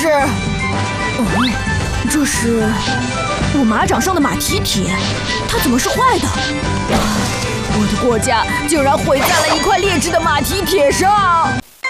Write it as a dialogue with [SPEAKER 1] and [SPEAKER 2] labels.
[SPEAKER 1] 是，这是我马掌上的马蹄铁，它怎么是坏的？我的过驾竟然毁在了一块劣质的马蹄铁上！